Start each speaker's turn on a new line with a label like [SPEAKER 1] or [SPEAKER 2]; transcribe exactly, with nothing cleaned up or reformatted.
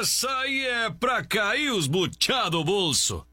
[SPEAKER 1] Essa aí é pra cair os butiá do bolso.